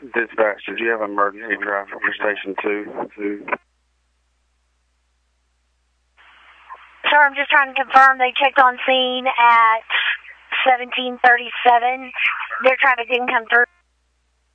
Dispatch, did you have emergency traffic for Station 2? Sir, I'm just trying to confirm they checked on scene at 17:37. Their traffic didn't come through.